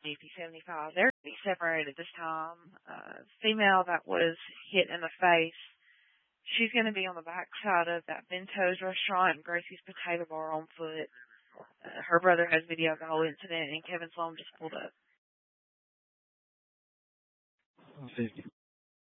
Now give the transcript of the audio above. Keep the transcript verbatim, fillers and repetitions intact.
E P seventy-five. They're going to be separated this time. Uh, female that was hit in the face, she's going to be on the back side of that Bento's restaurant and Gracie's Potato Bar on foot. Uh, her brother has video of the whole incident, and Kevin Sloan just pulled up. fifty.